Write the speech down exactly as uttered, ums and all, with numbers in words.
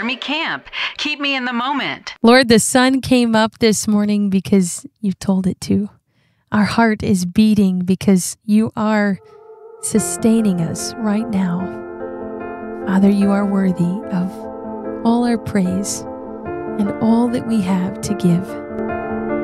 me camp. Keep me in the moment. Lord, the sun came up this morning because you told it to. Our heart is beating because you are sustaining us right now. Father, you are worthy of all our praise and all that we have to give.